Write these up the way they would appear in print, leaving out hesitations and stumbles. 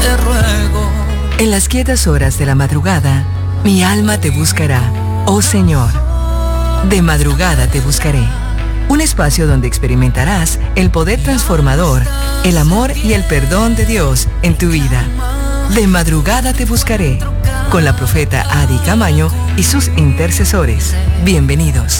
te ruego. En las quietas horas de la madrugada, mi alma te buscará, oh Señor. De madrugada te buscaré. Un espacio donde experimentarás el poder transformador, el amor y el perdón de Dios en tu vida. De madrugada te buscaré, con la profeta Adi Camaño y sus intercesores. Bienvenidos.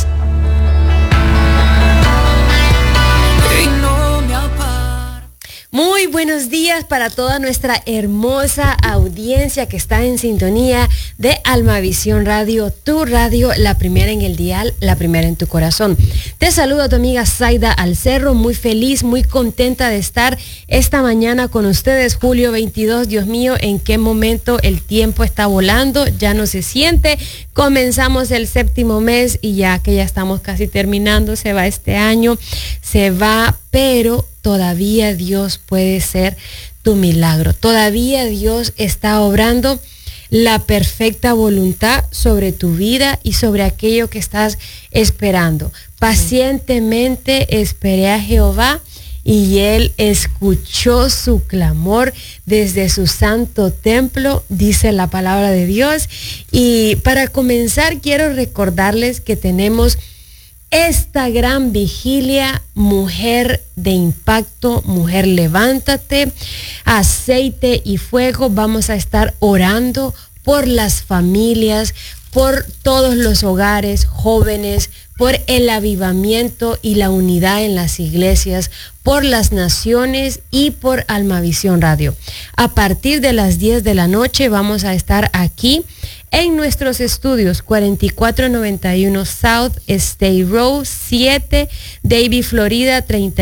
Muy buenos días para toda nuestra hermosa audiencia que está en sintonía de Almavisión Radio, tu radio, la primera en el dial, la primera en tu corazón. Te saludo a tu amiga Zaida Alcerro, muy feliz, muy contenta de estar esta mañana con ustedes. Julio 22, Dios mío, en qué momento el tiempo está volando, ya no se siente. Comenzamos el 7º mes y ya que ya estamos casi terminando, se va este año, se va, pero todavía Dios puede ser tu milagro. Todavía Dios está obrando la perfecta voluntad sobre tu vida y sobre aquello que estás esperando. Pacientemente esperé a Jehová y Él escuchó su clamor desde su santo templo, dice la palabra de Dios. Y para comenzar, quiero recordarles que tenemos esta gran vigilia, Mujer de Impacto, Mujer Levántate, aceite y fuego. Vamos a estar orando por las familias, por todos los hogares, jóvenes, por el avivamiento y la unidad en las iglesias, por las naciones y por Almavisión Radio. A partir de las 10 de la noche vamos a estar aquí en nuestros estudios 4491 South State Road 7, Davie, Florida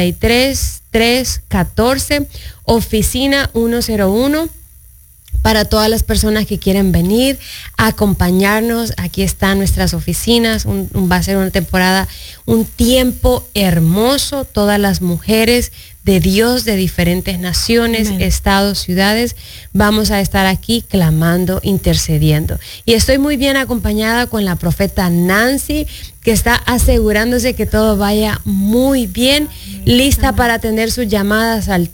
33314, oficina 101. Para todas las personas que quieren venir a acompañarnos, aquí están nuestras oficinas. Va a ser una temporada, un tiempo hermoso. Todas las mujeres de Dios de diferentes naciones, amén, estados, ciudades, vamos a estar aquí clamando, intercediendo. Y estoy muy bien acompañada con la profeta Nancy, que está asegurándose que todo vaya muy bien, lista para atender sus llamadas al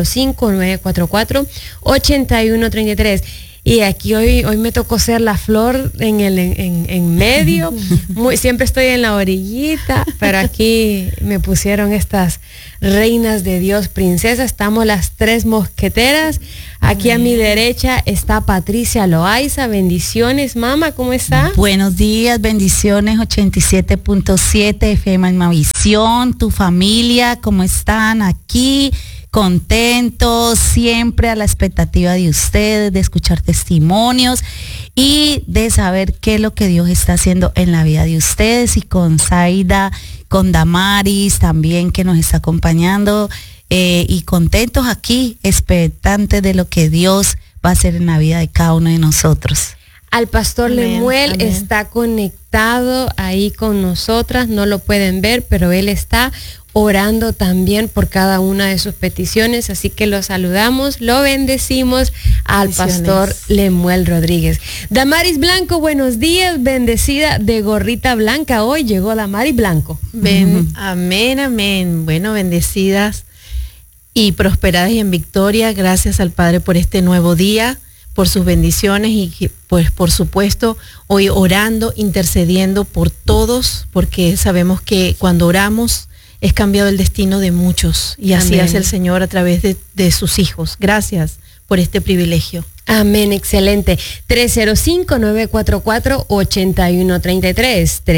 305-944-8133. Y aquí hoy me tocó ser la flor en medio. Siempre estoy en la orillita, pero aquí me pusieron estas reinas de Dios, princesas. Estamos las 3 mosqueteras. Aquí a mi derecha está Patricia Loaiza. Bendiciones, mamá, ¿cómo está? Buenos días, bendiciones, 87.7 FM Almavisión, tu familia, ¿cómo están aquí? Contentos, siempre a la expectativa de ustedes, de escuchar testimonios y de saber qué es lo que Dios está haciendo en la vida de ustedes, y con Zaida, con Damaris también, que nos está acompañando, y contentos aquí, expectantes de lo que Dios va a hacer en la vida de cada uno de nosotros. Al pastor amén, Lemuel amén. Está conectado ahí con nosotras, no lo pueden ver, pero él está orando también por cada una de sus peticiones, así que lo saludamos, lo bendecimos al pastor Lemuel Rodríguez. Damaris Blanco, buenos días, bendecida de gorrita blanca. Hoy llegó Damaris Blanco. Amén, amén. Bueno, bendecidas y prosperadas y en victoria. Gracias al Padre por este nuevo día, por sus bendiciones y pues por supuesto hoy orando, intercediendo por todos, porque sabemos que cuando oramos es cambiado el destino de muchos y así amén. Hace el Señor a través de sus hijos. Gracias por este privilegio. Amén, excelente. 305-944-8133,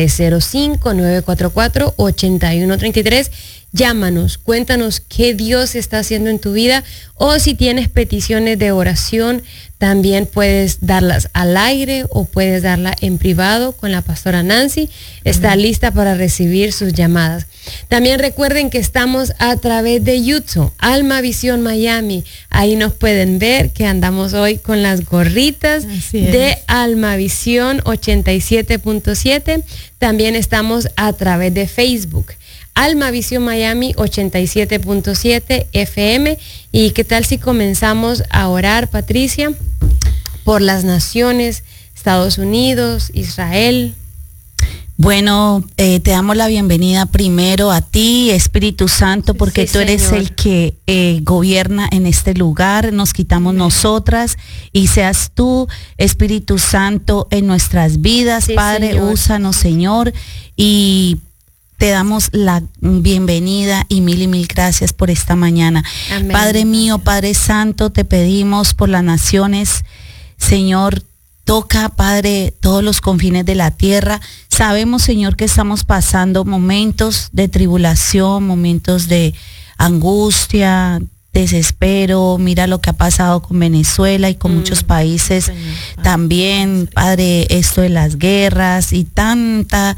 305-944-8133. Llámanos, cuéntanos qué Dios está haciendo en tu vida, o si tienes peticiones de oración, también puedes darlas al aire o puedes darla en privado con la pastora Nancy. Está lista para recibir sus llamadas. También recuerden que estamos a través de YouTube, Almavisión Miami. Ahí nos pueden ver que andamos hoy con las gorritas de Almavisión 87.7. También estamos a través de Facebook, Almavisión Miami 87.7 FM. ¿Y qué tal si comenzamos a orar, Patricia, por las naciones, Estados Unidos, Israel? Bueno, te damos la bienvenida primero a ti, Espíritu Santo, porque tú eres el que gobierna en este lugar. Nos quitamos nosotras y seas tú, Espíritu Santo, en nuestras vidas. Padre, Señor. Úsanos, Señor, y te damos la bienvenida y mil gracias por esta mañana. Amén. Padre mío, Padre Santo, te pedimos por las naciones, Señor. Toca, Padre, todos los confines de la tierra. Sabemos, Señor, que estamos pasando momentos de tribulación, momentos de angustia, desespero. Mira lo que ha pasado con Venezuela y con muchos países también, Padre, esto de las guerras y tanta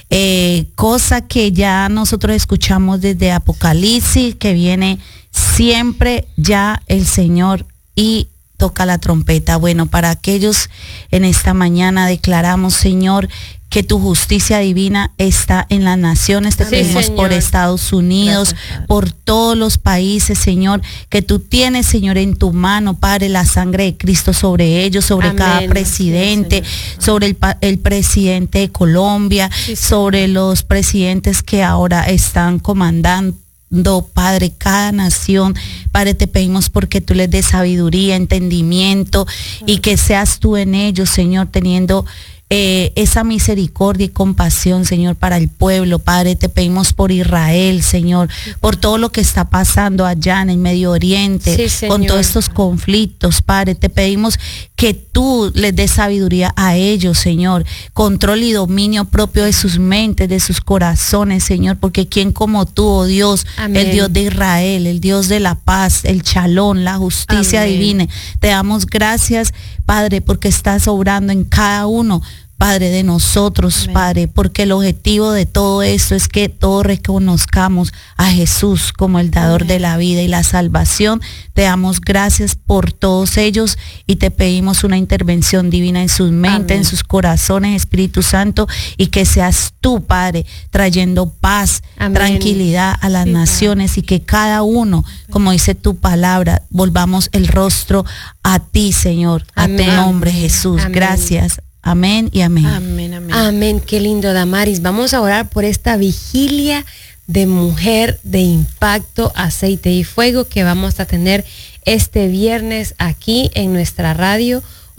cosa que ya nosotros escuchamos desde Apocalipsis, que viene siempre ya el Señor y toca la trompeta. Bueno, para aquellos en esta mañana declaramos, Señor, que tu justicia divina está en las naciones. Te pedimos por Estados Unidos, gracias, por todos los países, Señor, que tú tienes, Señor, en tu mano, Padre, la sangre de Cristo sobre ellos, sobre Amén. Cada presidente, sobre el presidente de Colombia, sobre los presidentes que ahora están comandando, Padre, cada nación. Padre, te pedimos porque tú les des sabiduría, entendimiento y que seas tú en ellos, Señor, teniendo esa misericordia y compasión, Señor, para el pueblo. Padre, te pedimos por Israel, Señor, por todo lo que está pasando allá en el Medio Oriente, con todos estos conflictos. Padre, te pedimos que tú les des sabiduría a ellos, Señor, control y dominio propio de sus mentes, de sus corazones, Señor, porque quién como tú, oh Dios, Amén. El Dios de Israel, el Dios de la paz, el shalom, la justicia Amén. Divina. Te damos gracias, Padre, porque estás obrando en cada uno, Padre, de nosotros, Amén. Padre, porque el objetivo de todo esto es que todos reconozcamos a Jesús como el dador Amén. De la vida y la salvación. Te damos gracias por todos ellos y te pedimos una intervención divina en sus mentes, Amén. En sus corazones, Espíritu Santo, y que seas tú, Padre, trayendo paz, Amén. Tranquilidad a las naciones, y que cada uno, como dice tu palabra, volvamos el rostro a ti, Señor, Amén. A tu nombre, Jesús. Amén. Gracias. Amén y amén. Amén, amén. Amén, qué lindo, Damaris. Vamos a orar por esta vigilia de mujer de impacto, aceite y fuego que vamos a tener este viernes aquí en nuestra radio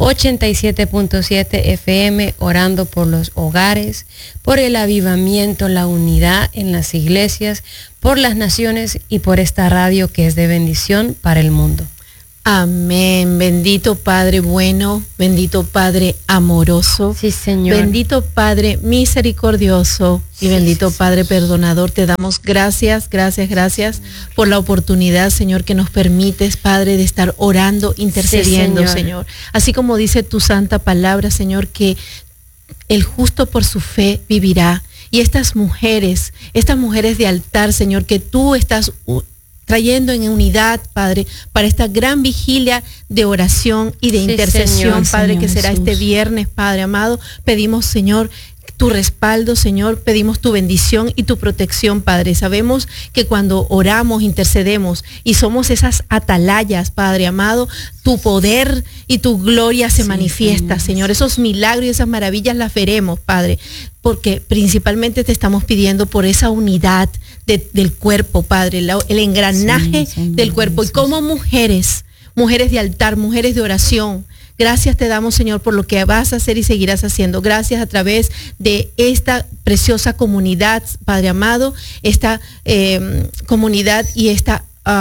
87.7 FM, orando por los hogares, por el avivamiento, la unidad en las iglesias, por las naciones y por esta radio que es de bendición para el mundo. Amén. Bendito Padre bueno, bendito Padre amoroso. Sí, Señor. Bendito Padre misericordioso y bendito Padre perdonador. Te damos gracias por la oportunidad, Señor, que nos permites, Padre, de estar orando, intercediendo, Señor. Así como dice tu santa palabra, Señor, que el justo por su fe vivirá. Y estas mujeres de altar, Señor, que tú estás trayendo en unidad, Padre, para esta gran vigilia de oración y de intercesión, Señor, Padre, que será Jesús. Este viernes, Padre amado. Pedimos, Señor, tu respaldo, Señor, pedimos tu bendición y tu protección, Padre. Sabemos que cuando oramos, intercedemos y somos esas atalayas, Padre amado, tu poder y tu gloria se manifiesta, Señor. Esos milagros y esas maravillas las veremos, Padre, porque principalmente te estamos pidiendo por esa unidad del cuerpo, Padre, el engranaje del cuerpo. Y como mujeres de altar, mujeres de oración, gracias te damos, Señor, por lo que vas a hacer y seguirás haciendo. Gracias a través de esta preciosa comunidad, Padre amado, esta comunidad y esta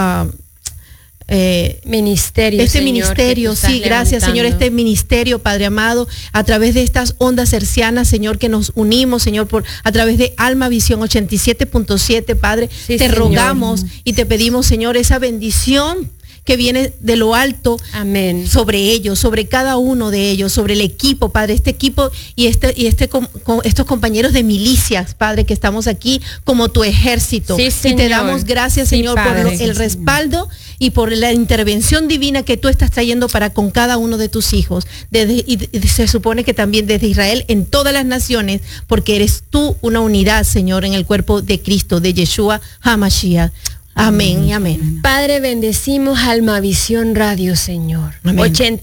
ministerio, este Señor, ministerio, sí, gracias, Señor, este ministerio, Padre amado, a través de estas ondas hercianas, Señor, que nos unimos, Señor, a través de Alma Visión 87.7, Padre, te rogamos y te pedimos, Señor, esa bendición que viene de lo alto, Amén, sobre ellos, sobre cada uno de ellos, sobre el equipo, Padre, este equipo y estos compañeros de milicias, Padre, que estamos aquí como tu ejército. Sí, y te damos gracias, Señor, Padre, por el respaldo y por la intervención divina que tú estás trayendo para con cada uno de tus hijos. Y se supone que también desde Israel en todas las naciones, porque eres tú una unidad, Señor, en el cuerpo de Cristo, de Yeshua HaMashiach. Amén y amén. Padre, bendecimos Almavisión Radio, Señor. Amén.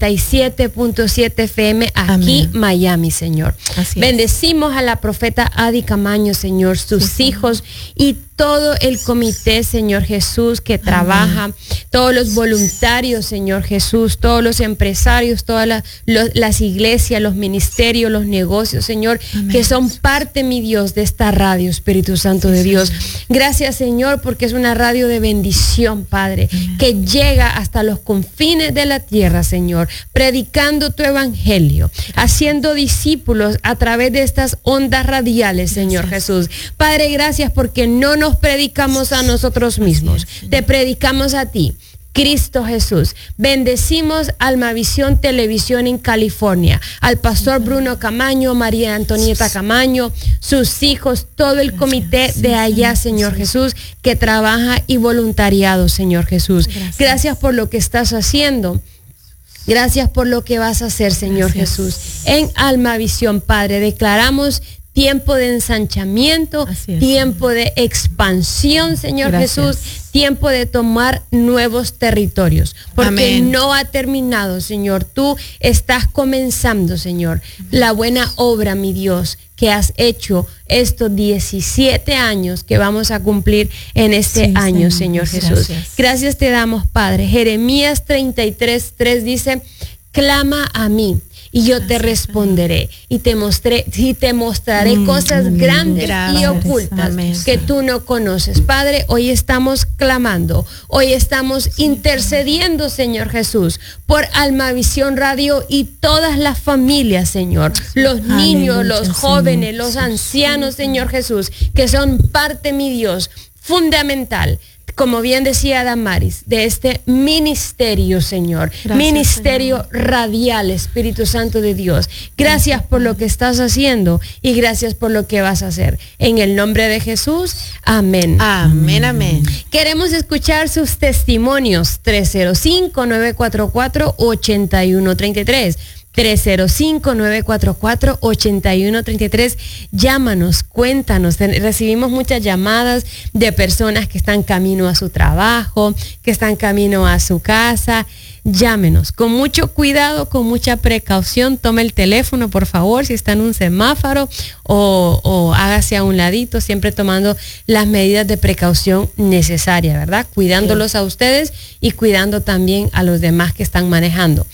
87.7 FM aquí, Amén. Miami, Señor. Así es. Bendecimos a la profeta Adi Camaño, Señor, sus Sí, hijos y todo el comité, Señor Jesús, que trabaja, todos los voluntarios, Señor Jesús, todos los empresarios, todas las iglesias, los ministerios, los negocios, Señor, Amén. que son parte, mi Dios, de esta radio, Espíritu Santo de Dios. Gracias, Señor, porque es una radio de bendición, Padre, que llega hasta los confines de la tierra, Señor, predicando tu evangelio, haciendo discípulos a través de estas ondas radiales, Señor Jesús. Padre, gracias porque no nos predicamos a nosotros mismos, te predicamos a ti, Cristo Jesús. Bendecimos Almavisión Televisión en California, al pastor Bruno Camaño, María Antonieta Camaño, sus hijos, todo el comité de allá, Señor Jesús, que trabaja y voluntariado, Señor Jesús. Gracias por lo que estás haciendo. Gracias por lo que vas a hacer, Señor Jesús. En Almavisión, Padre, declaramos tiempo de ensanchamiento, tiempo de expansión, Señor Jesús, tiempo de tomar nuevos territorios, porque Amén. no ha terminado, Señor. Tú estás comenzando, Señor, la buena obra, mi Dios, que has hecho estos 17 años que vamos a cumplir en este año, Señor Jesús. Gracias te damos, Padre. Jeremías 33:3 dice, clama a mí y yo te responderé y te mostraré cosas grandes y ocultas que tú no conoces. Padre, hoy estamos clamando, hoy estamos intercediendo, Señor Jesús, por Almavisión Radio y todas las familias, Señor, los niños, los jóvenes, los ancianos, Señor Jesús, que son parte, mi Dios, fundamental, como bien decía Damaris, de este ministerio, Señor. Gracias, ministerio Señor. Radial, Espíritu Santo de Dios. Gracias por lo que estás haciendo y gracias por lo que vas a hacer. En el nombre de Jesús, amén. Amén, amén. Queremos escuchar sus testimonios. 305-944-8133. 305-944-8133. Llámanos, cuéntanos. Recibimos muchas llamadas de personas que están camino a su trabajo, que están camino a su casa. Llámenos con mucho cuidado, con mucha precaución. Tome el teléfono, por favor, si está en un semáforo o hágase a un ladito, siempre tomando las medidas de precaución necesarias, ¿verdad? Cuidándolos a ustedes y cuidando también a los demás que están manejando.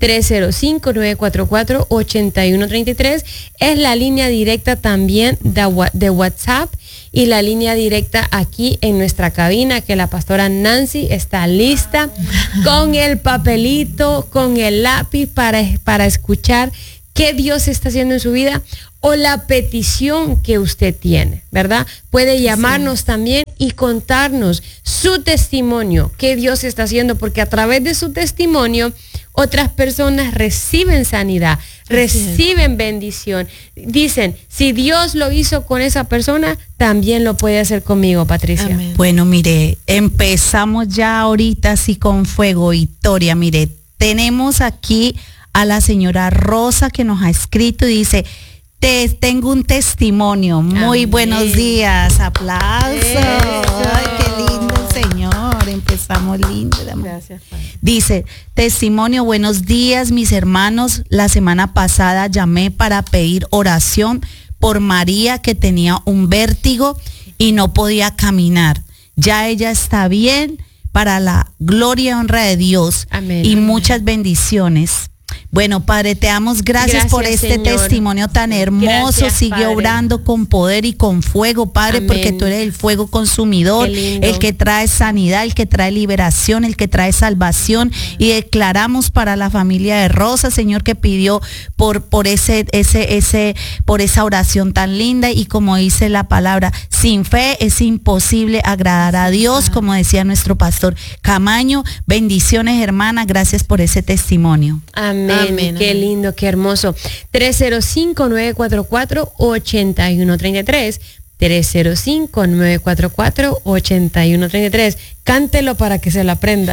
305-944-8133 es la línea directa también de WhatsApp y la línea directa aquí en nuestra cabina, que la pastora Nancy está lista con el papelito, con el lápiz para escuchar qué Dios está haciendo en su vida o la petición que usted tiene, ¿verdad? Puede llamarnos también y contarnos su testimonio, qué Dios está haciendo, porque a través de su testimonio otras personas reciben sanidad, reciben bendición. Dicen, si Dios lo hizo con esa persona, también lo puede hacer conmigo, Patricia. Amén. Bueno, mire, empezamos ya ahorita así con fuego, Victoria. Mire, tenemos aquí a la señora Rosa que nos ha escrito y dice, tengo un testimonio. Muy Amén. Buenos días. Aplausos. Eso. Ay, qué lindo, Señor. Empezamos lindo. Gracias, Padre. Dice, testimonio, buenos días, mis hermanos. La semana pasada llamé para pedir oración por María, que tenía un vértigo y no podía caminar. Ya ella está bien, para la gloria y honra de Dios. Amén. Y muchas bendiciones. Bueno, Padre, te damos gracias por este Señor. testimonio tan hermoso. Gracias, Sigue Padre. obrando con poder y con fuego, Padre, Amén. porque tú eres el fuego consumidor, Qué lindo. el que trae sanidad, el que trae liberación, el que trae salvación. Y declaramos para la familia de Rosa, Señor, que pidió por esa oración tan linda. Y como dice la palabra, sin fe es imposible agradar a Dios, como decía nuestro pastor Camaño. Bendiciones, hermana, gracias por ese testimonio. Amén. Amén, Qué amén. lindo, qué hermoso. 305-944-8133. 305-944-8133. Cántelo para que se lo aprenda.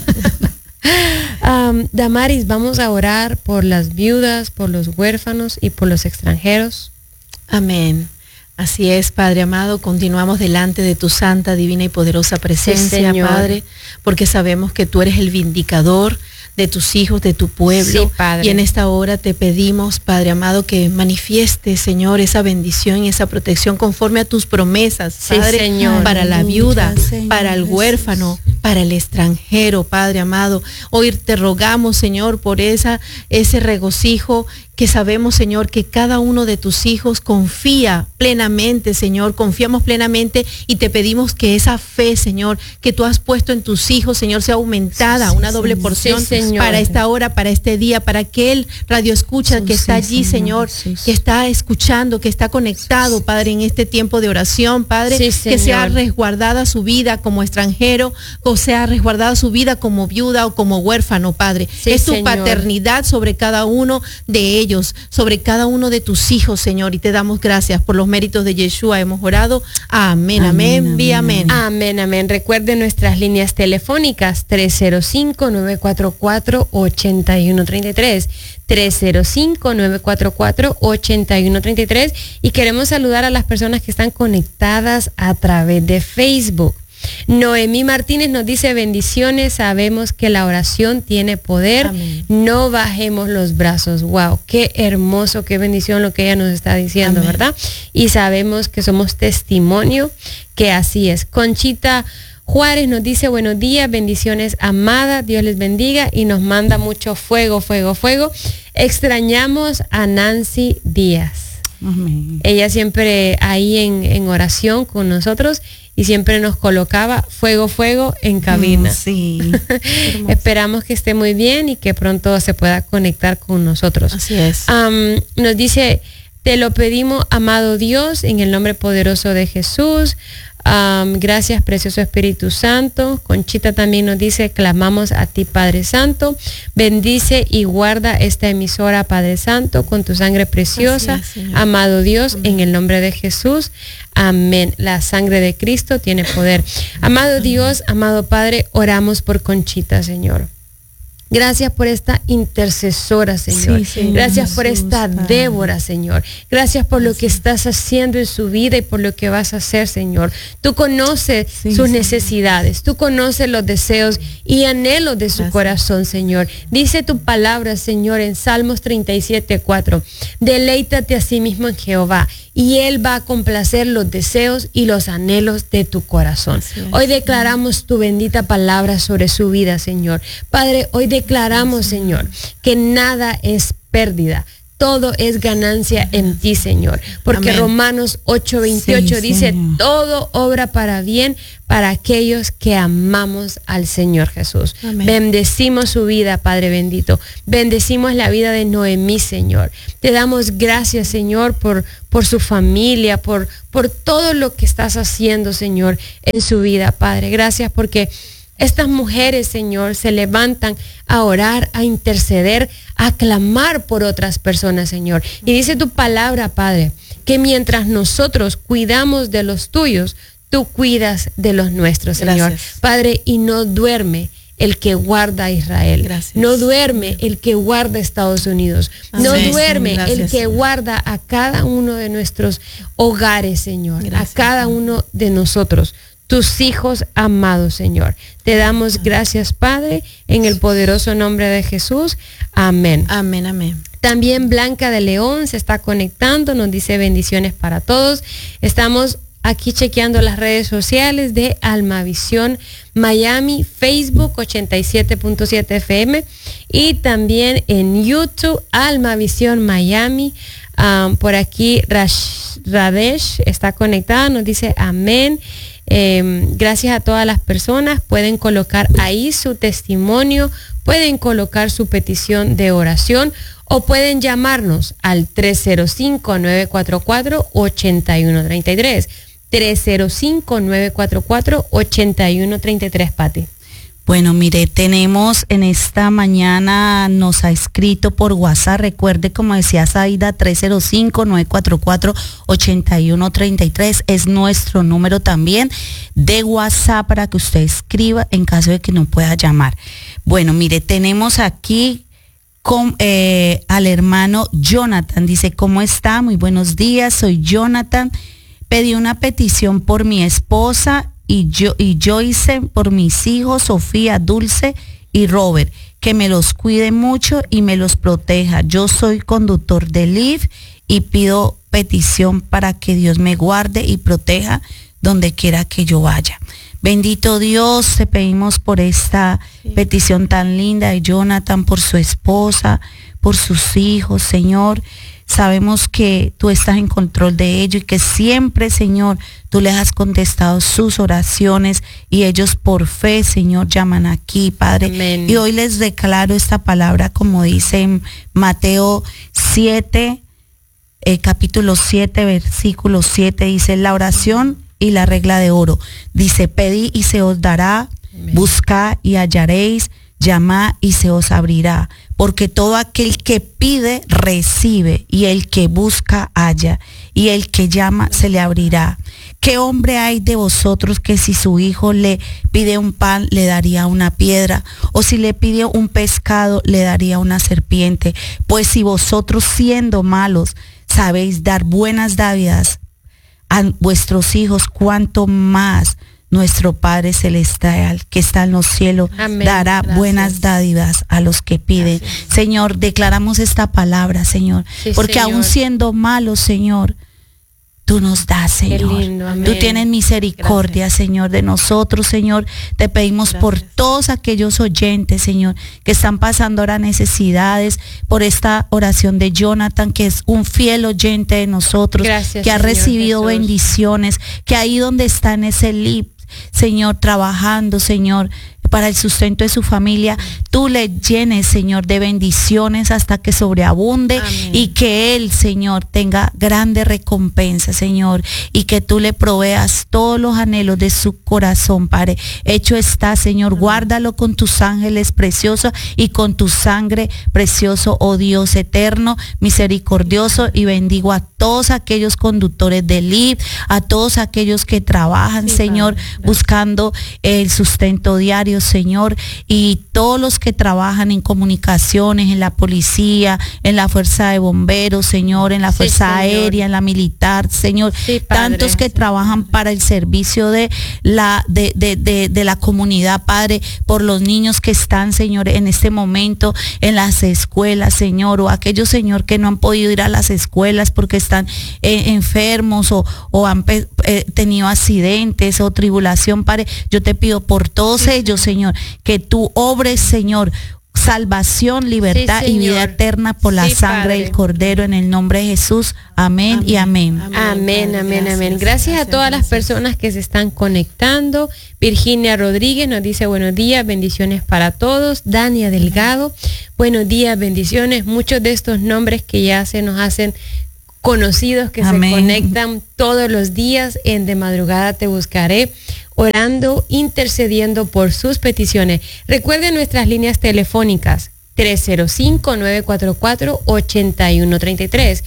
Damaris, vamos a orar por las viudas, por los huérfanos y por los extranjeros. Amén. Así es, Padre amado, continuamos delante de tu santa, divina y poderosa presencia, sí, Padre, porque sabemos que tú eres el vindicador de tus hijos, de tu pueblo. Sí, Padre. Y en esta hora te pedimos, Padre amado, que manifieste, Señor, esa bendición y esa protección conforme a tus promesas, Sí, Padre, Señor. para la viuda, Señor para el Jesús. huérfano, para el extranjero, Padre amado. Hoy te rogamos, Señor, por ese regocijo que sabemos, Señor, que cada uno de tus hijos confía plenamente, Señor, confiamos plenamente y te pedimos que esa fe, Señor, que tú has puesto en tus hijos, Señor, sea aumentada, Sí, una doble Señor. porción Sí, Señor. para esta hora, para este día, para aquel radio escucha Sí, que está sí, allí, Señor, Jesús. que está escuchando, que está conectado, Padre, en este tiempo de oración, Padre, Sí, que sea Señor. resguardada su vida como extranjero, o sea resguardada su vida como viuda o como huérfano, Padre. Sí, es tu Señor. paternidad sobre cada uno de ellos, sobre cada uno de tus hijos, Señor, y te damos gracias por los méritos de Yeshua. Hemos orado. Amén, amén, Amén, y amén. Amén, amén. Recuerden nuestras líneas telefónicas 305-944-8133. 305-944-8133. Y queremos saludar a las personas que están conectadas a través de Facebook. Noemí Martínez nos dice: bendiciones, sabemos que la oración tiene poder, Amén. no bajemos los brazos. Wow, qué hermoso, qué bendición lo que ella nos está diciendo, Amén. ¿verdad? Y sabemos que somos testimonio que así es. Conchita Juárez nos dice: buenos días, bendiciones, amada, Dios les bendiga, y nos manda mucho fuego, fuego, fuego. Extrañamos a Nancy Díaz. Amén. Ella siempre ahí en oración con nosotros y siempre nos colocaba fuego, fuego en cabina. Sí. Esperamos que esté muy bien y que pronto se pueda conectar con nosotros. Así es. Nos dice: te lo pedimos, amado Dios, en el nombre poderoso de Jesús. Gracias, precioso Espíritu Santo. Conchita también nos dice: clamamos a ti, Padre Santo. Bendice y guarda esta emisora, Padre Santo, con tu sangre preciosa. Así es, Señor. Amado Dios, en el nombre de Jesús. Amén. La sangre de Cristo tiene poder. Amado Dios, amado Padre, oramos por Conchita, Señor. Gracias por esta intercesora, Señor. Sí, Señor Gracias por Jesús, esta Padre. Débora, Señor. Gracias por lo que estás haciendo en su vida y por lo que vas a hacer, Señor. Tú conoces Sí, sus Señor. necesidades. Tú conoces los deseos y anhelos de su Gracias. corazón, Señor. Dice tu palabra, Señor, en Salmos 37:4. Deleítate a sí mismo en Jehová y Él va a complacer los deseos y los anhelos de tu corazón. Así es. Hoy declaramos tu bendita palabra sobre su vida, Señor. Padre, hoy declaramos, Señor, que nada es pérdida. Todo es ganancia en ti, Señor. Porque Amén. Romanos 8:28 Sí, dice: Señor. todo obra para bien para aquellos que amamos al Señor Jesús. Amén. Bendecimos su vida, Padre bendito. Bendecimos la vida de Noemí, Señor. Te damos gracias, Señor, por su familia, por todo lo que estás haciendo, Señor, en su vida, Padre. Gracias porque estas mujeres, Señor, se levantan a orar, a interceder, a clamar por otras personas, Señor. Y dice tu palabra, Padre, que mientras nosotros cuidamos de los tuyos, tú cuidas de los nuestros, Señor. Gracias. Padre, y no duerme el que guarda a Israel. Gracias. No duerme el que guarda a Estados Unidos. No Amén. duerme Gracias, el que Señor. guarda a cada uno de nuestros hogares, Señor. Gracias, a cada uno de nosotros, tus hijos amados, Señor. Te damos gracias, Padre, en el poderoso nombre de Jesús. Amén. Amén, amén. También Blanca de León se está conectando, nos dice: bendiciones para todos. Estamos aquí chequeando las redes sociales de Almavisión Miami, Facebook 87.7 FM y también en YouTube Almavisión Miami. Por aquí Radesh está conectada, nos dice amén. Gracias a todas las personas. Pueden colocar ahí su testimonio, pueden colocar su petición de oración o pueden llamarnos al 305-944-8133. 305-944-8133, Pati. Bueno, mire, tenemos en esta mañana, nos ha escrito por WhatsApp, recuerde, como decía Saida, 305-944-8133, es nuestro número también de WhatsApp para que usted escriba en caso de que no pueda llamar. Bueno, mire, tenemos aquí al hermano Jonathan, dice: ¿cómo está? Muy buenos días, soy Jonathan. Pedí una petición por mi esposa y yo hice por mis hijos Sofía, Dulce y Robert, que me los cuide mucho y me los proteja. Yo soy conductor de Lyft y pido petición para que Dios me guarde y proteja donde quiera que yo vaya. Bendito Dios, te pedimos por esta petición tan linda de Jonathan, por su esposa, por sus hijos, Señor. Sabemos que tú estás en control de ellos y que siempre, Señor, tú les has contestado sus oraciones y ellos por fe, Señor, llaman aquí, Padre. Amén. Y hoy les declaro esta palabra como dice en Mateo 7, capítulo 7, versículo 7, dice: la oración y la regla de oro. Dice: pedid y se os dará, buscad y hallaréis, llamad y se os abrirá. Porque todo aquel que pide, recibe, y el que busca, halla, y el que llama, se le abrirá. ¿Qué hombre hay de vosotros que si su hijo le pide un pan, le daría una piedra? O si le pide un pescado, le daría una serpiente? Pues si vosotros, siendo malos, sabéis dar buenas dádivas a vuestros hijos, cuánto más nuestro Padre Celestial que está en los cielos, amén, dará buenas dádivas a los que piden. Gracias. Señor, declaramos esta palabra, Señor, Sí, porque Señor. aún siendo malos, Señor, tú nos das, Señor. Qué lindo, amén. Tú tienes misericordia, Gracias. Señor, de nosotros, Señor. Te pedimos por todos aquellos oyentes, Señor, que están pasando ahora necesidades, por esta oración de Jonathan, que es un fiel oyente de nosotros, Gracias, que ha Señor recibido Jesús. bendiciones, que ahí donde está en ese Lyft, Señor, trabajando, Señor, para el sustento de su familia, tú le llenes, Señor, de bendiciones hasta que sobreabunde. Amén. Y que él, Señor, tenga grande recompensa, Señor, y que tú le proveas todos los anhelos de su corazón, Padre. Hecho está, Señor, guárdalo con tus ángeles preciosos y con tu sangre precioso, oh Dios eterno, misericordioso, y bendigo a todos aquellos conductores de Lyft, a todos aquellos que trabajan, Sí, Señor, Padre. buscando el sustento diario, Señor, y todos los que trabajan en comunicaciones, en la policía, en la fuerza de bomberos, Señor, en la Sí, fuerza Señor. aérea, en la militar, Señor, Sí, Padre. tantos que trabajan para el servicio de la comunidad, Padre, por los niños que están, Señor, en este momento en las escuelas, Señor, o aquellos, Señor, que no han podido ir a las escuelas porque están enfermos o han tenido accidentes o tribulación, Padre. Yo te pido por todos ellos, Señor, que tú obres, Señor, salvación, libertad Sí, y vida Señor. eterna por la Sí, sangre Padre. del Cordero, en el nombre de Jesús. Amén y amén. Amén, Padre, amén, amén. gracias, Gracias a gracias, todas las gracias. personas que se están conectando. Virginia Rodríguez nos dice buenos días, bendiciones para todos. Dania Delgado, buenos días, bendiciones. Muchos de estos nombres que ya se nos hacen conocidos, que Amén. se conectan todos los días en De Madrugada Te Buscaré, orando, intercediendo por sus peticiones. Recuerden nuestras líneas telefónicas 305-944-8133,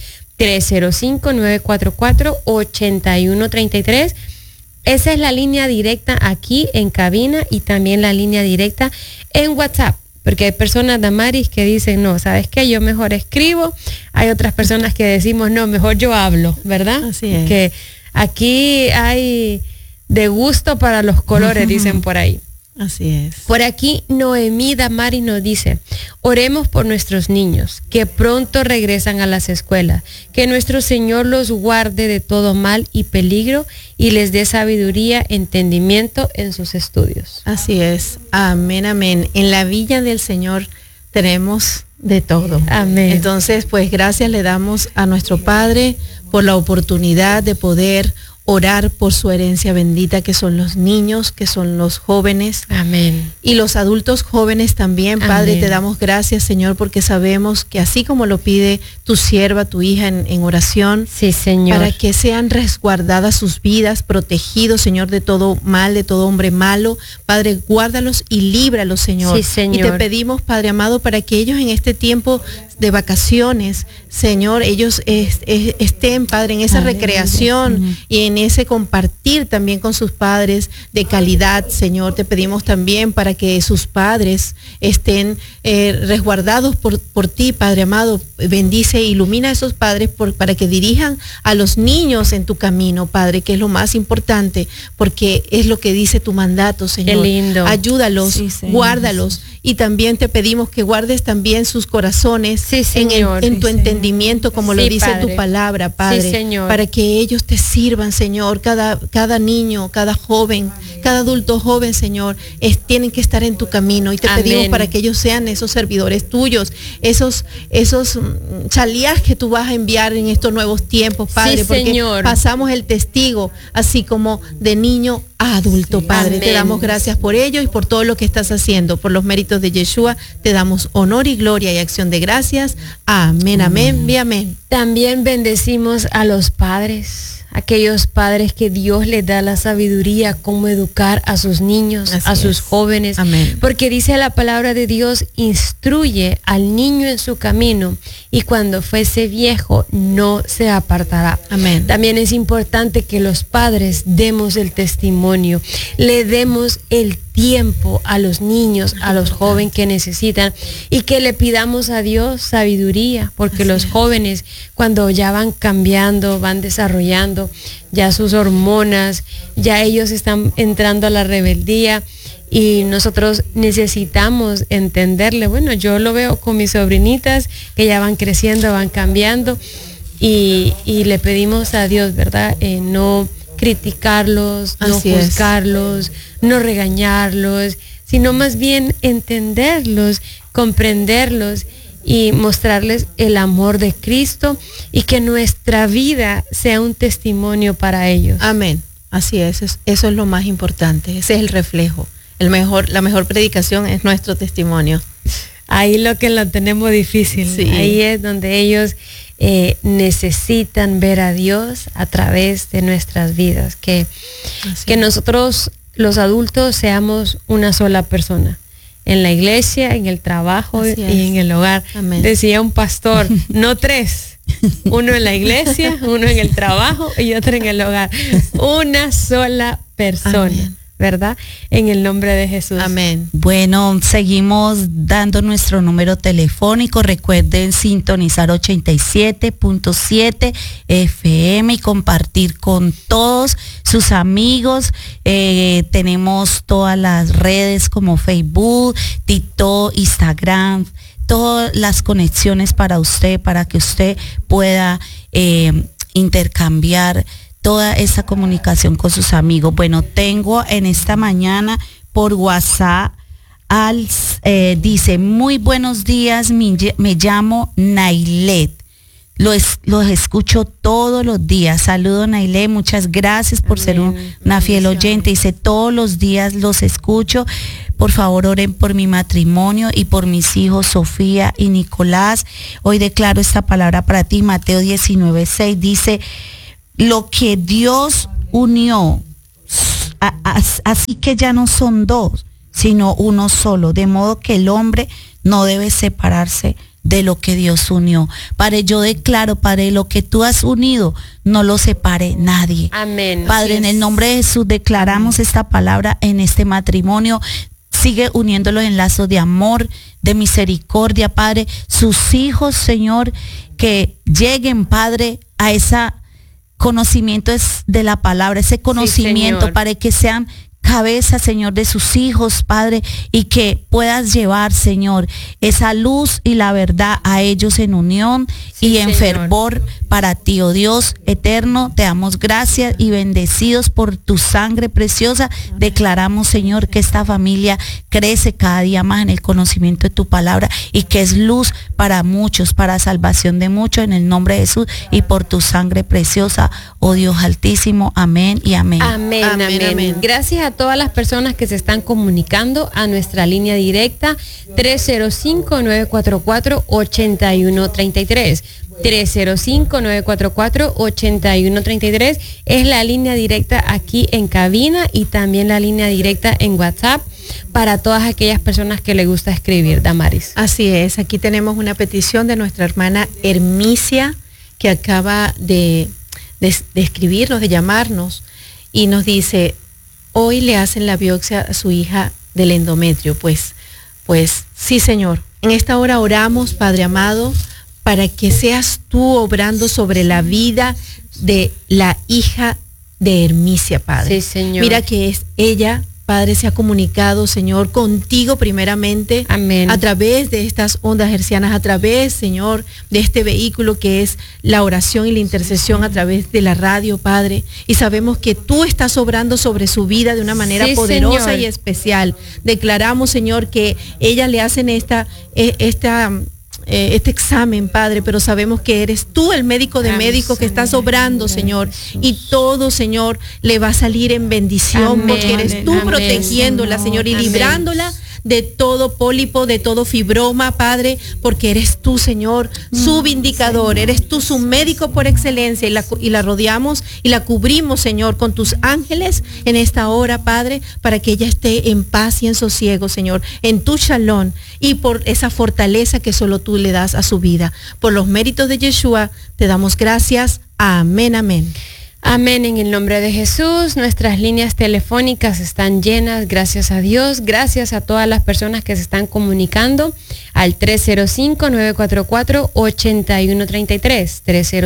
305-944-8133. Esa es la línea directa aquí en cabina y también la línea directa en WhatsApp. Porque hay personas, Damaris, que dicen, no, ¿sabes qué? Yo mejor escribo. Hay otras personas que decimos, no, mejor yo hablo, ¿verdad? Así es. Que aquí hay de gusto para los colores, dicen por ahí. Así es. Por aquí Noemí Damaris nos dice, oremos por nuestros niños, que pronto regresan a las escuelas, que nuestro Señor los guarde de todo mal y peligro y les dé sabiduría, entendimiento en sus estudios. Así es. Amén, amén. En la Villa del Señor tenemos de todo. Amén. Entonces, pues gracias le damos a nuestro Padre por la oportunidad de poder orar por su herencia bendita, que son los niños, que son los jóvenes. Amén. Y los adultos jóvenes también, Padre, Amén. te damos gracias, Señor, porque sabemos que así como lo pide tu sierva, tu hija en oración, Sí, Señor. para que sean resguardadas sus vidas, protegidos, Señor, de todo mal, de todo hombre malo. Padre, guárdalos y líbralos, Señor. Sí, Señor. Y te pedimos, Padre amado, para que ellos en este tiempo de vacaciones, Señor, ellos estén, Padre, en esa recreación y en ese compartir también con sus padres de calidad, Señor. Te pedimos también para que sus padres estén resguardados por ti, Padre amado. Bendice e ilumina a esos padres para que dirijan a los niños en tu camino, Padre, que es lo más importante, porque es lo que dice tu mandato, Señor. Qué lindo. Ayúdalos, Sí, Señor. guárdalos. Y también te pedimos que guardes también sus corazones en tu entendimiento, como lo dice Padre. tu palabra, Padre, Sí, Señor. para que ellos te sirvan, Señor. Cada niño, cada joven, cada adulto joven, Señor, tienen que estar en tu camino, y te Amén. pedimos para que ellos sean esos servidores tuyos, esos chalías que tú vas a enviar en estos nuevos tiempos, Padre, Sí, porque Señor. pasamos el testigo así como de niño a adulto, Padre. Amén. Te damos gracias por ello y por todo lo que estás haciendo, por los méritos de Yeshua. Te damos honor y gloria y acción de gracias. Amén, amén y amén. También bendecimos a los padres, aquellos padres que Dios les da la sabiduría cómo educar a sus niños, Así a sus es. jóvenes. Amén. Porque dice la palabra de Dios, instruye al niño en su camino y cuando fuese viejo no se apartará. Amén. También es importante que los padres demos el testimonio, le demos el tiempo a los niños, a los jóvenes que necesitan, y que le pidamos a Dios sabiduría, porque los jóvenes cuando ya van cambiando, van desarrollando ya sus hormonas, ya ellos están entrando a la rebeldía y nosotros necesitamos entenderle. Bueno, yo lo veo con mis sobrinitas que ya van creciendo, van cambiando y le pedimos a Dios, ¿verdad? No criticarlos, no Así es. juzgarlos, no regañarlos, sino más bien entenderlos, comprenderlos y mostrarles el amor de Cristo y que nuestra vida sea un testimonio para ellos. Amén. Así es. Eso es lo más importante. Ese es el reflejo. La mejor predicación es nuestro testimonio. Ahí lo tenemos difícil. Sí. Ahí es donde ellos necesitan ver a Dios a través de nuestras vidas. Que nosotros, los adultos, seamos una sola persona. En la iglesia, en el trabajo y en el hogar. Amén. Decía un pastor, no tres. Uno en la iglesia, uno en el trabajo y otro en el hogar. Una sola persona. Amén. ¿Verdad? En el nombre de Jesús. Amén. Bueno, seguimos dando nuestro número telefónico. Recuerden sintonizar 87.7 FM y compartir con todos sus amigos. Tenemos todas las redes como Facebook, TikTok, Instagram, todas las conexiones para usted, para que usted pueda intercambiar toda esa comunicación con sus amigos. Bueno, tengo en esta mañana por WhatsApp dice, muy buenos días, me llamo Nailet. Los escucho todos los días. Saludo, Nailet, muchas gracias por ser una fiel oyente. Dice, todos los días los escucho. Por favor, oren por mi matrimonio y por mis hijos Sofía y Nicolás. Hoy declaro esta palabra para ti. Mateo 19:6 dice, lo que Dios unió, así que ya no son dos, sino uno solo, de modo que el hombre no debe separarse de lo que Dios unió. Padre, yo declaro, Padre, lo que tú has unido, no lo separe nadie. Amén. Padre, en el nombre de Jesús declaramos esta palabra en este matrimonio. Sigue uniéndolos en lazos de amor, de misericordia, Padre. Sus hijos, Señor, que lleguen, Padre, a esa conocimiento es de la palabra, ese conocimiento, sí, para que sean cabeza, Señor, de sus hijos, Padre, y que puedas llevar, Señor, esa luz y la verdad a ellos en unión y en fervor para ti, oh Dios eterno. Te damos gracias y bendecidos por tu sangre preciosa. Declaramos, Señor, que esta familia crece cada día más en el conocimiento de tu palabra y que es luz para muchos, para salvación de muchos, en el nombre de Jesús y por tu sangre preciosa, oh Dios altísimo. Amén y amén. Amén, amén, amén. Gracias a todas las personas que se están comunicando a nuestra línea directa 305-944-8133. 305-944-8133 es la línea directa aquí en cabina y también la línea directa en WhatsApp. para todas aquellas personas que les gusta escribir, Damaris. Así es, aquí tenemos una petición de nuestra hermana Hermicia, que acaba de escribirnos, de llamarnos, y nos dice: hoy le hacen la biopsia a su hija del endometrio. Pues sí, Señor, en esta hora oramos, Padre amado, para que seas tú obrando sobre la vida de la hija de Hermicia, Padre. Sí, Señor. Mira que es ella, Padre, se ha comunicado, Señor, contigo primeramente. Amén. A través de estas ondas hercianas, a través, Señor, de este vehículo que es la oración y la intercesión a través de la radio, Padre. Y sabemos que tú estás obrando sobre su vida de una manera poderosa, Señor, y especial. Declaramos, Señor, que ella le hacen este examen, Padre, pero sabemos que eres tú el médico de médicos que estás obrando, Señor, y todo, Señor, le va a salir en bendición, porque eres tú protegiéndola, Señor, y librándola de todo pólipo, de todo fibroma, Padre, porque eres tú, Señor, su vindicador, eres tú su médico por excelencia, y la rodeamos y la cubrimos, Señor, con tus ángeles en esta hora, Padre, para que ella esté en paz y en sosiego, Señor, en tu shalom, y por esa fortaleza que solo tú le das a su vida. Por los méritos de Yeshua, te damos gracias. Amén, amén. Amén, en el nombre de Jesús. Nuestras líneas telefónicas están llenas, gracias a Dios. Gracias a todas las personas que se están comunicando al 305-944-8133.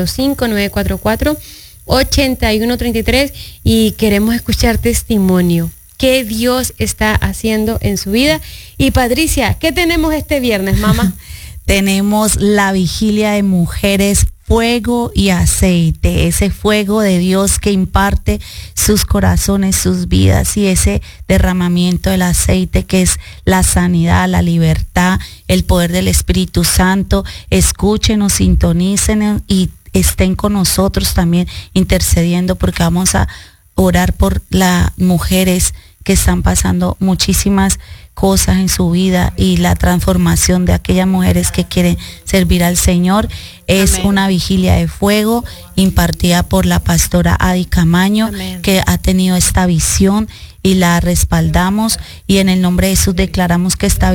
305-944-8133. Y queremos escuchar testimonio. ¿Qué Dios está haciendo en su vida? Y Patricia, ¿qué tenemos este viernes, mamá? Tenemos la vigilia de mujeres, fuego y aceite, ese fuego de Dios que imparte sus corazones, sus vidas, y ese derramamiento del aceite que es la sanidad, la libertad, el poder del Espíritu Santo. Escúchenos, sintonícenos y estén con nosotros también intercediendo, porque vamos a orar por las mujeres que están pasando muchísimas cosas en su vida y la transformación de aquellas mujeres que quieren servir al Señor. Es Amén. Una vigilia de fuego impartida por la pastora Adi Camaño, Amén, que ha tenido esta visión y la respaldamos, y en el nombre de Jesús declaramos que esta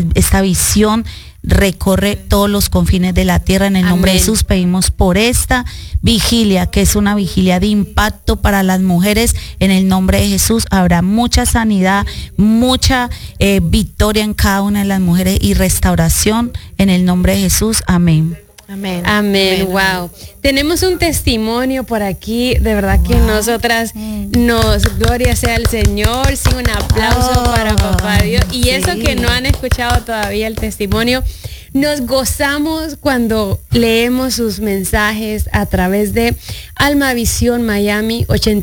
visión recorre todos los confines de la tierra. En el nombre de Jesús pedimos por esta vigilia, que es una vigilia de impacto para las mujeres. En el nombre de Jesús habrá mucha sanidad, mucha victoria en cada una de las mujeres y restauración. En el nombre de Jesús, amén. Amén. Amén. Wow. Tenemos un testimonio por aquí, de verdad que nosotras gloria sea al Señor, sí, un aplauso para Papá Dios. Y sí, eso que no han escuchado todavía el testimonio, nos gozamos cuando leemos sus mensajes a través de Alma Visión Miami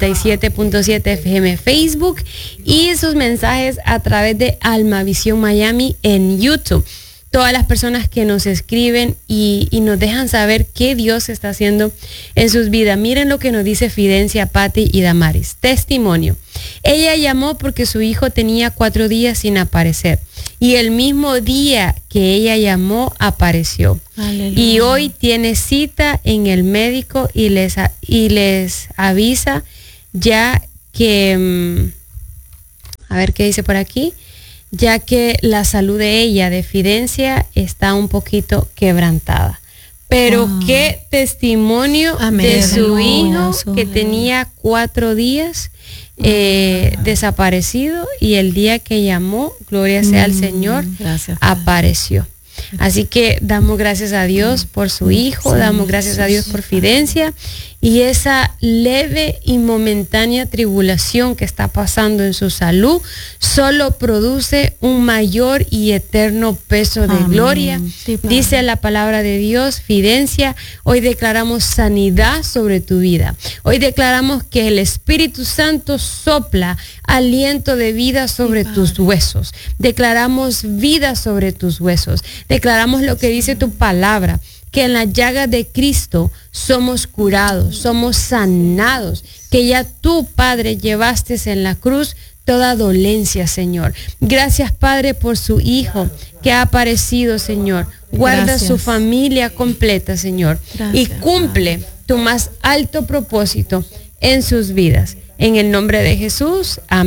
87.7 FM Facebook, y sus mensajes a través de Alma Visión Miami en YouTube. Todas las personas que nos escriben y nos dejan saber qué Dios está haciendo en sus vidas. Miren lo que nos dice Fidencia, Patti y Damaris. Testimonio. Ella llamó porque su hijo tenía 4 días sin aparecer, y el mismo día que ella llamó apareció. Aleluya. Y hoy tiene cita en el médico y les avisa ya que, a ver qué dice por aquí, ya que la salud de ella, de Fidencia, está un poquito quebrantada. Pero qué testimonio de su hijo que tenía 4 días desaparecido, y el día que llamó, gloria sea al Señor, apareció. Así que damos gracias a Dios por su hijo, damos gracias a Dios por Fidencia, y esa leve y momentánea tribulación que está pasando en su salud solo produce un mayor y eterno peso de gloria. Sí, dice la palabra de Dios, Fidencia, hoy declaramos sanidad sobre tu vida. Hoy declaramos que el Espíritu Santo sopla aliento de vida sobre tus huesos. Declaramos vida sobre tus huesos. Declaramos lo que dice tu palabra, que en las llagas de Cristo somos curados, somos sanados, que ya tú, Padre, llevaste en la cruz toda dolencia, Señor. Gracias, Padre, por su hijo que ha aparecido, Señor. Guarda su familia completa, Señor, y cumple tu más alto propósito en sus vidas. En el nombre de Jesús, amén.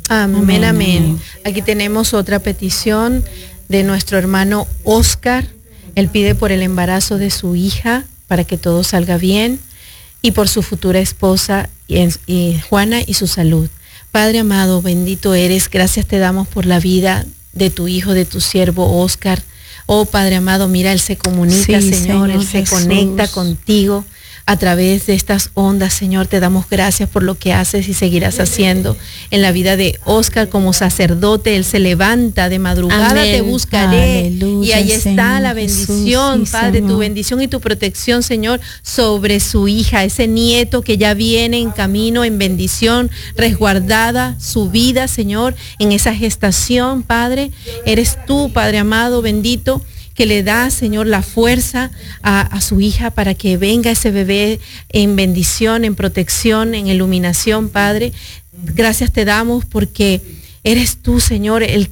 Amén, amén. Aquí tenemos otra petición de nuestro hermano Oscar. Él pide por el embarazo de su hija para que todo salga bien y por su futura esposa Juana y su salud. Padre amado, bendito eres, gracias te damos por la vida de tu hijo, de tu siervo Oscar. Oh Padre amado, mira, él se comunica, Señor, él se conecta contigo a través de estas ondas, Señor. Te damos gracias por lo que haces y seguirás haciendo en la vida de Oscar como sacerdote. Él se levanta de madrugada, amén. Te buscaré. Aleluya, y ahí está, Señor, la bendición, Jesús, Padre, Señor. Tu bendición y tu protección, Señor, sobre su hija, ese nieto que ya viene en camino, en bendición, resguardada su vida, Señor, en esa gestación, Padre. Eres tú, Padre amado, bendito, que le da, Señor, la fuerza a su hija para que venga ese bebé en bendición, en protección, en iluminación, Padre. Gracias te damos porque eres tú, Señor, el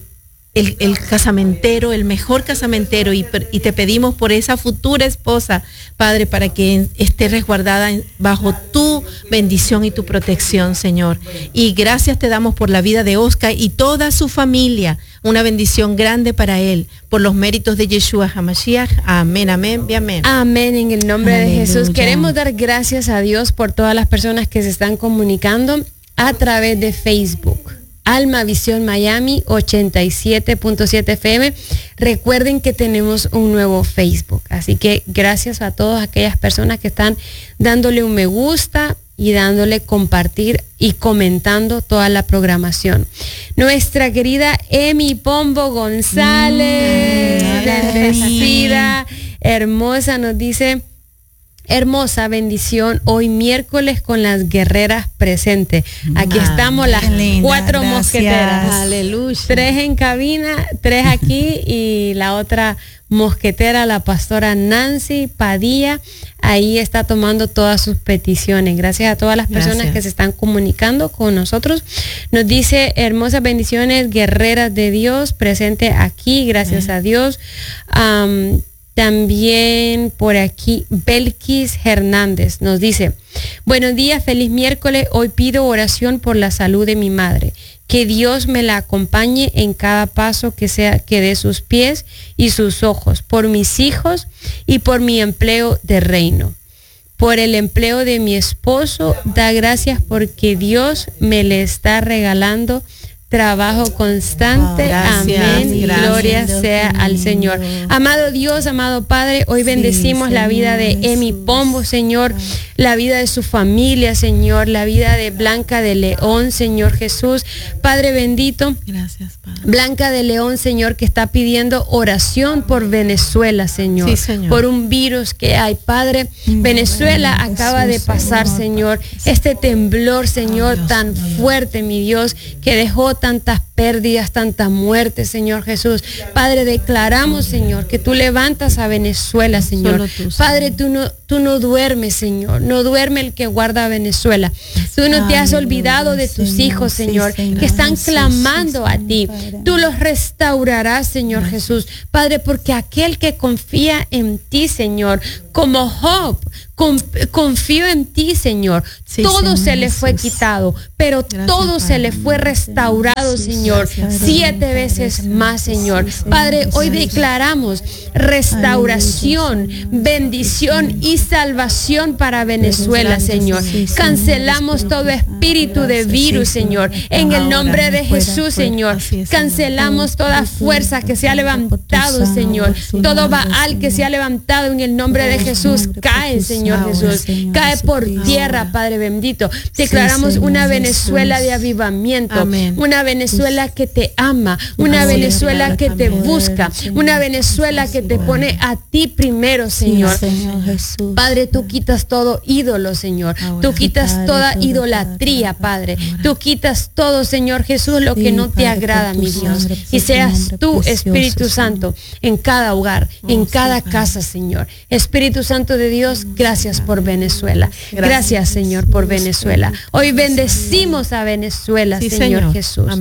casamentero, el mejor casamentero, y te pedimos por esa futura esposa, Padre, para que esté resguardada bajo tu bendición y tu protección, Señor. Y gracias te damos por la vida de Oscar y toda su familia, una bendición grande para él, por los méritos de Yeshua HaMashiach. Amén, amén y amén. Amén, en el nombre de Jesús. Queremos dar gracias a Dios por todas las personas que se están comunicando a través de Facebook. Alma Visión Miami 87.7 FM. Recuerden que tenemos un nuevo Facebook, así que gracias a todas aquellas personas que están dándole un me gusta y dándole compartir y comentando toda la programación. Nuestra querida Emi Pombo González, bendecida, hermosa, nos dice: hermosa bendición, hoy miércoles con las guerreras presentes. Aquí estamos las linda, 4 gracias. Mosqueteras. Aleluya. 3 en cabina, 3 aquí y la otra mosquetera, la pastora Nancy Padilla, ahí está tomando todas sus peticiones. Gracias a todas las personas que se están comunicando con nosotros. Nos dice: hermosas bendiciones, guerreras de Dios, presente aquí, gracias a Dios. También por aquí Belkis Hernández nos dice: buenos días, feliz miércoles, hoy pido oración por la salud de mi madre, que Dios me la acompañe en cada paso que dé sus pies y sus ojos, por mis hijos y por mi empleo de reino, por el empleo de mi esposo, da gracias porque Dios me le está regalando trabajo constante. Gracias, amén. Gracias, gloria sea al Señor. Amado Dios, amado Padre, hoy bendecimos la vida de Emi Pombo, Señor, la vida de su familia, Señor, la vida de Blanca de León, Señor Jesús. Padre bendito. Gracias, Padre. Blanca de León, Señor, que está pidiendo oración por Venezuela, Señor. Sí, Señor. Por un virus que hay, Padre. Venezuela acaba de pasar, Señor, este temblor, Señor, tan fuerte, mi Dios, que dejó tantas pérdidas, tanta muerte, Señor Jesús. Padre, declaramos, Señor, que tú levantas a Venezuela, Señor. Padre, tú no duermes, Señor. No duerme el que guarda a Venezuela. Tú no te has olvidado de tus hijos, Señor, que están clamando a ti. Tú los restaurarás, Señor Jesús. Padre, porque aquel que confía en ti, Señor, como Job, confío en ti, Señor. Todo se le fue quitado, pero todo se le fue restaurado, Señor, 7 veces más, Señor. Padre, hoy declaramos restauración, bendición y salvación para Venezuela, Señor. Cancelamos todo espíritu de virus, Señor, en el nombre de Jesús, Señor. Cancelamos toda fuerza que se ha levantado, Señor. Todo Baal que se ha levantado en el nombre de Jesús, cae, Señor Jesús. Cae por tierra, Padre bendito. Declaramos una Venezuela de avivamiento, una Venezuela que te ama, una Venezuela que te busca, una Venezuela que te pone a ti primero, Señor. Padre, tú quitas todo ídolo, Señor. Tú quitas toda idolatría, Padre. Tú quitas todo, Señor Jesús, lo que no te agrada, mi Dios. Y seas tú, Espíritu Santo, en cada hogar, en cada casa, Señor. Espíritu Santo de Dios, gracias por Venezuela. Gracias, Señor, por Venezuela. Hoy bendecimos a Venezuela, Señor Jesús. En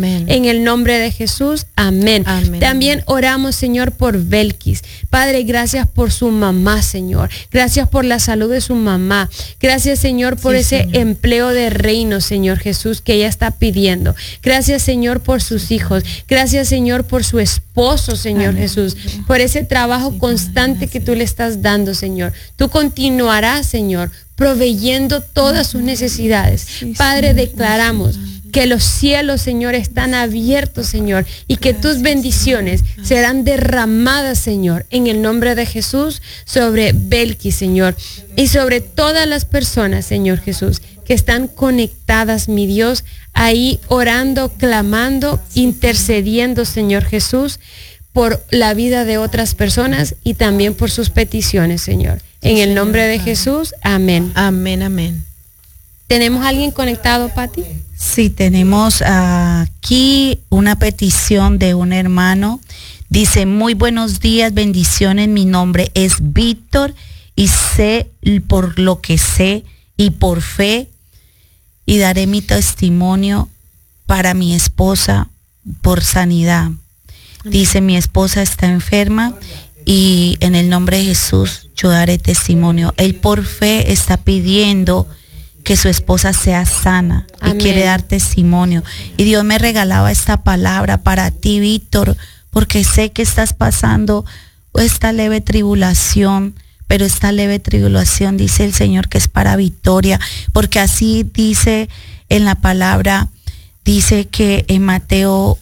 en el nombre de Jesús, amén. Amén. También oramos, Señor, por Belkis. Padre, gracias por su mamá, Señor. Gracias por la salud de su mamá. Gracias, Señor, por ese empleo de reino, Señor Jesús, que ella está pidiendo. Gracias, Señor, por sus hijos. Gracias, Señor, por su esposo, Señor Jesús, por ese trabajo constante que tú le estás dando, Señor. Tú continuarás, Señor, proveyendo todas sus necesidades. Padre, declaramos que los cielos, Señor, están abiertos, Señor, y que tus bendiciones serán derramadas, Señor, en el nombre de Jesús, sobre Belkis, Señor, y sobre todas las personas, Señor Jesús, que están conectadas, mi Dios, ahí orando, clamando, intercediendo, Señor Jesús, por la vida de otras personas y también por sus peticiones, Señor. En el nombre de Jesús, amén. Amén, amén. ¿Tenemos a alguien conectado, Pati? Sí, tenemos aquí una petición de un hermano. Dice, muy buenos días, bendiciones, mi nombre es Víctor y sé por lo que sé y por fe y daré mi testimonio para mi esposa por sanidad. Dice, mi esposa está enferma y en el nombre de Jesús yo daré testimonio. Él por fe está pidiendo que su esposa sea sana. Amén. Y quiere dar testimonio. Y Dios me regalaba esta palabra para ti, Víctor, porque sé que estás pasando esta leve tribulación, pero esta leve tribulación dice el Señor que es para victoria, porque así dice en la palabra, dice que en Mateo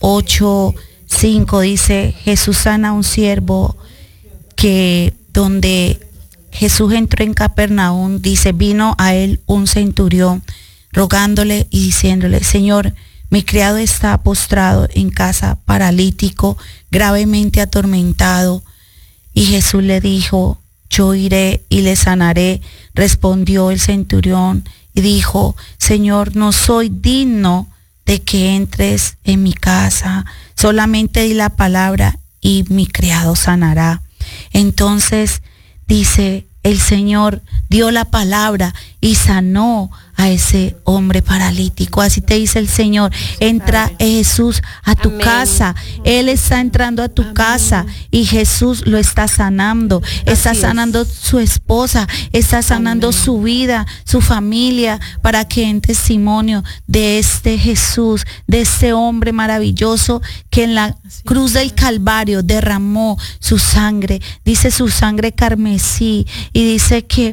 8:5 dice, Jesús sana a un siervo que donde Jesús entró en Capernaum, dice, vino a él un centurión rogándole y diciéndole, Señor, mi criado está postrado en casa, paralítico, gravemente atormentado. Y Jesús le dijo, yo iré y le sanaré. Respondió el centurión y dijo, Señor, no soy digno de que entres en mi casa, solamente di la palabra y mi criado sanará. Entonces dice, el Señor dio la palabra y sanó a ese hombre paralítico. Así te dice el Señor, entra Jesús a tu casa. Él está entrando a tu casa y Jesús lo está sanando. Está sanando su esposa, está sanando su vida, su familia, para que en testimonio de este Jesús, de este hombre maravilloso que en la cruz del Calvario derramó su sangre. Dice su sangre carmesí y dice que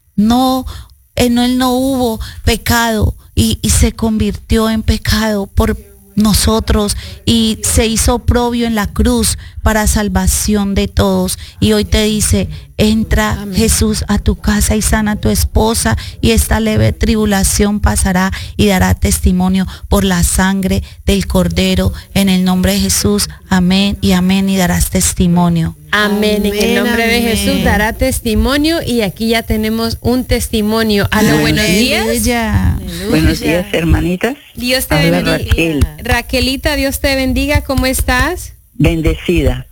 en él no hubo pecado y se convirtió en pecado por nosotros y se hizo oprobio en la cruz para salvación de todos. Y hoy te dice, entra Amén. Jesús a tu casa y sana a tu esposa y esta leve tribulación pasará y dará testimonio por la sangre del Cordero. En el nombre de Jesús, amén y amén, y darás testimonio. Amén, en el nombre de Jesús dará testimonio y aquí ya tenemos un testimonio. Aló, buenos días. Aleluya. Buenos días, hermanitas. Dios te Habla bendiga. Raquel. Raquelita, Dios te bendiga, ¿cómo estás? Bendecida.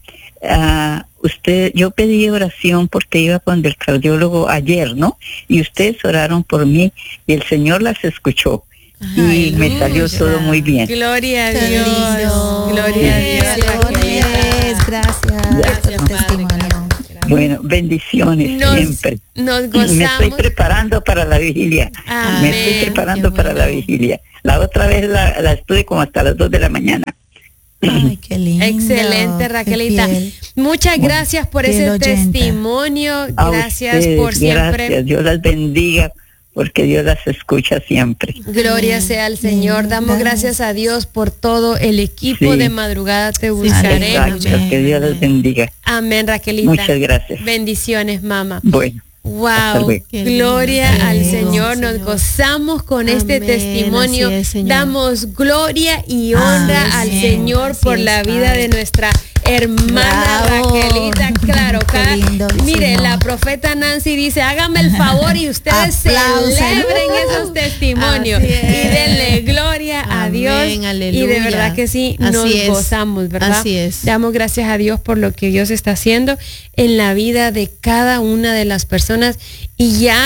Yo pedí oración porque iba con el cardiólogo ayer, ¿no? Y ustedes oraron por mí y el Señor las escuchó. Y me salió todo muy bien. Gloria a Dios. Gloria a Dios. Raquel. Gracias por testimonio. Bueno, bendiciones siempre. Nos gozamos. Me estoy preparando para la vigilia. Amén. Me estoy preparando para la vigilia. La otra vez la estuve como hasta las 2 de la mañana. Ay, qué lindo. Excelente, Raquelita. Muchas gracias por ese testimonio. Gracias ustedes, por siempre. Gracias, Dios las bendiga, porque Dios las escucha siempre. Gloria sea al Señor. Damos gracias a Dios por todo el equipo de Madrugada Te Buscaré. Exacto, que Dios las bendiga. Amén, Raquelita. Muchas gracias. Bendiciones, mamá. Bueno. Wow, gloria al Señor, nos gozamos con este testimonio, damos gloria y honra al Señor por la vida de nuestra hermana Raquelita. Claro, mire, la profeta Nancy dice, hágame el favor y ustedes celebren esos testimonios y denle gloria a Dios. Aleluya. Y de verdad que sí, nos gozamos, ¿verdad? Así es. Damos gracias a Dios por lo que Dios está haciendo en la vida de cada una de las personas. Y ya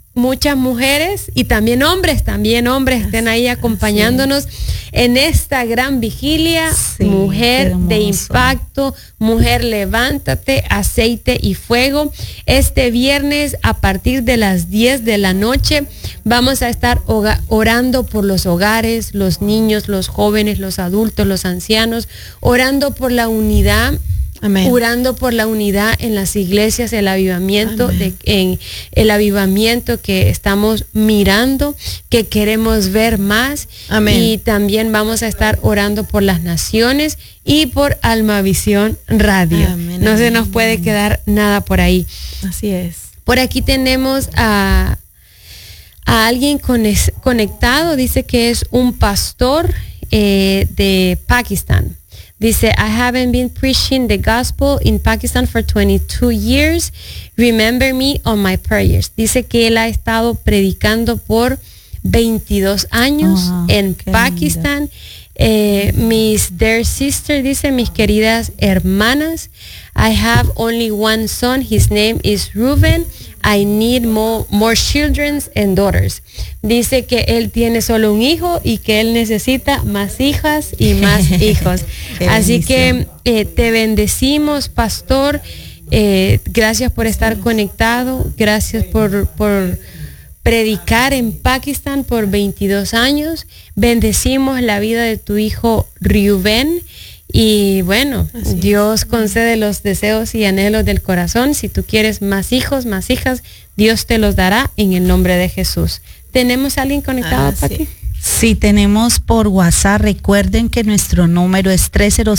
muchas mujeres y también hombres estén ahí acompañándonos en esta gran vigilia. Sí, mujer de impacto, mujer levántate, aceite y fuego. Este viernes a partir de las 10 de la noche vamos a estar orando por los hogares, los niños, los jóvenes, los adultos, los ancianos, orando por la unidad. Amén. Orando por la unidad en las iglesias, el avivamiento, en el avivamiento que estamos mirando, que queremos ver más. Amén. Y también vamos a estar orando por las naciones y por Almavisión Radio. Amén. No se nos puede quedar nada por ahí. Así es. Por aquí tenemos a alguien conectado, dice que es un pastor de Pakistán. Dice, I haven't been preaching the gospel in Pakistan for 22 years. Remember me on my prayers. Dice que él ha estado predicando por 22 años en Pakistán. Mis dear sister, dice, mis queridas hermanas, I have only one son. His name is Reuben. I need more children and daughters. Dice que él tiene solo un hijo y que él necesita más hijas y más hijos. Así que te bendecimos, pastor. Gracias por estar conectado. Gracias por predicar en Pakistán por 22 años. Bendecimos la vida de tu hijo Reuben. Y bueno, Dios concede los deseos y anhelos del corazón. Si tú quieres más hijos, más hijas, Dios te los dará en el nombre de Jesús. ¿Tenemos a alguien conectado, Pati? Sí, tenemos por WhatsApp. Recuerden que nuestro número es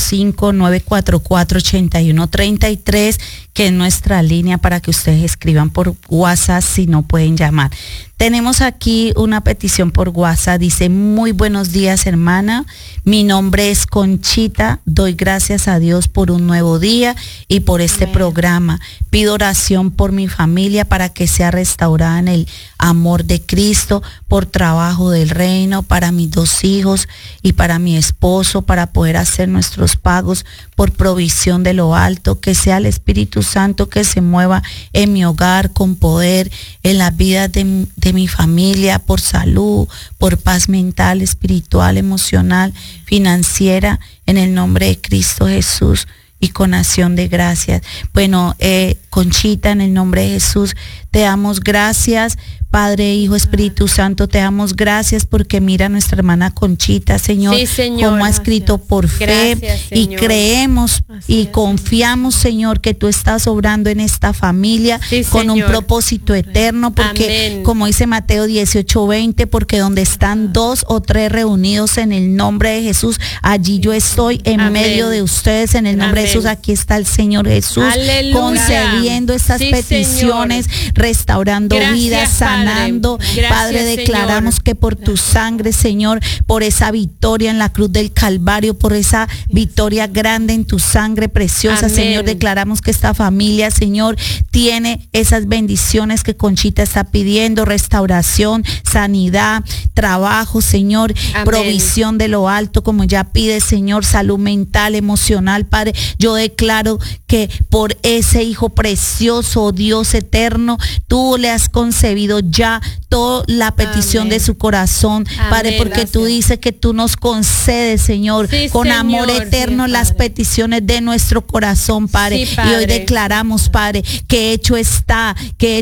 305-944-8133, que es nuestra línea para que ustedes escriban por WhatsApp si no pueden llamar. Tenemos aquí una petición por WhatsApp. Dice, muy buenos días, hermana. Mi nombre es Conchita. Doy gracias a Dios por un nuevo día y por este programa. Pido oración por mi familia para que sea restaurada en el amor de Cristo, por trabajo del reino, para mis 2 hijos y para mi esposo, para poder hacer nuestros pagos, por provisión de lo alto, que sea el Espíritu Santo que se mueva en mi hogar con poder, en las vidas de mi familia, por salud, por paz mental, espiritual, emocional, financiera, en el nombre de Cristo Jesús y con acción de gracias. Bueno, Conchita, en el nombre de Jesús, te damos gracias, Padre, Hijo, Espíritu Santo, te damos gracias porque mira a nuestra hermana Conchita, Señor, como ha escrito por fe, y creemos y confiamos, Señor, que tú estás obrando en esta familia con un propósito eterno, porque como dice Mateo 18:20, porque donde están 2 o 3 reunidos en el nombre de Jesús, allí yo estoy en medio de ustedes, en el nombre de Jesús. Aquí está el Señor Jesús concediendo estas peticiones, restaurando vidas, sanando. Padre, declaramos que por tu sangre, Señor, por esa victoria en la cruz del Calvario, por esa victoria grande en tu sangre preciosa, Señor, declaramos que esta familia, Señor, tiene esas bendiciones que Conchita está pidiendo: restauración, sanidad, trabajo, Señor, provisión de lo alto, como ya pide, Señor, salud mental, emocional. Padre, yo declaro que por ese hijo precioso, Dios eterno, tú le has concebido ya toda la petición de su corazón, Padre, porque tú dices que tú nos concedes, Señor, con amor eterno las peticiones de nuestro corazón, Padre. Y hoy declaramos, Padre, que hecho está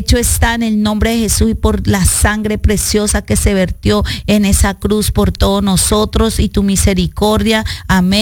en el nombre de Jesús y por la sangre preciosa que se vertió en esa cruz por todos nosotros y tu misericordia. Amén.